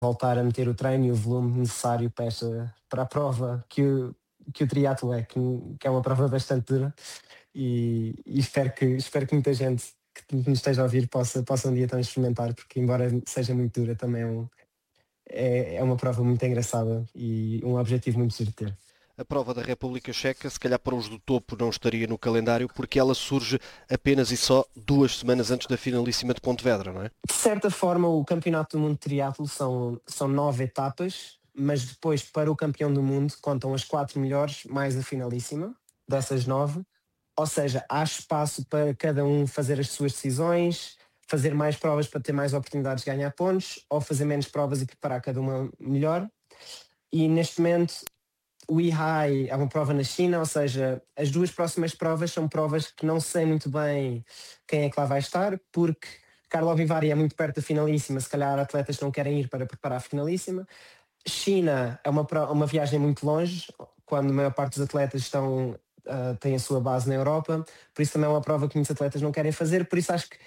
voltar a meter o treino e o volume necessário para a prova que o triatlo é, que é uma prova bastante dura e espero que muita gente que nos esteja a ouvir possa um dia também experimentar, porque embora seja muito dura, também é uma prova muito engraçada e um objetivo muito giro de ter. A prova da República Checa, se calhar para os do topo não estaria no calendário, porque ela surge apenas e só 2 semanas antes da finalíssima de Pontevedra, não é? De certa forma, o Campeonato do Mundo de Triatlo são 9 etapas, mas depois, para o campeão do mundo, contam as 4 melhores mais a finalíssima dessas 9. Ou seja, há espaço para cada um fazer as suas decisões, fazer mais provas para ter mais oportunidades de ganhar pontos, ou fazer menos provas e preparar cada uma melhor. E neste momento, o Weihai é uma prova na China, ou seja, as duas próximas provas são provas que não sei muito bem quem é que lá vai estar, porque Karlovy Vary é muito perto da finalíssima, se calhar atletas não querem ir para preparar a finalíssima. China é uma viagem muito longe, quando a maior parte dos atletas têm a sua base na Europa, por isso também é uma prova que muitos atletas não querem fazer, por isso acho que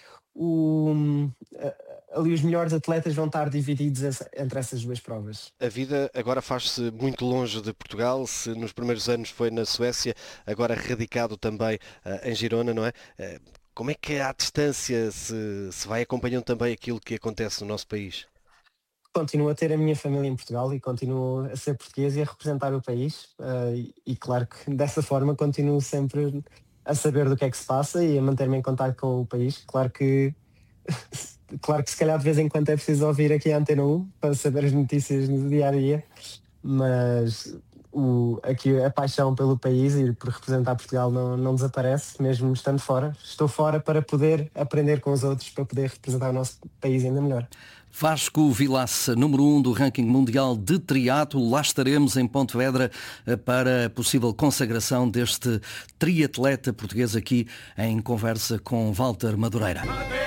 ali os melhores atletas vão estar divididos entre essas duas provas. A vida agora faz-se muito longe de Portugal, se nos primeiros anos foi na Suécia, agora radicado também em Girona, não é? Como é que à distância se vai acompanhando também aquilo que acontece no nosso país? Continuo a ter a minha família em Portugal e continuo a ser português e a representar o país. E claro que dessa forma continuo sempre a saber do que é que se passa e a manter-me em contato com o país. Claro que se calhar de vez em quando é preciso ouvir aqui a Antena 1 para saber as notícias no dia a dia, mas aqui a paixão pelo país e por representar Portugal não desaparece, mesmo estando fora. Estou fora para poder aprender com os outros, para poder representar o nosso país ainda melhor. Vasco Vilaça, número 1 do ranking mundial de triatlo. Lá estaremos em Pontevedra para a possível consagração deste triatleta português aqui em conversa com Walter Madureira.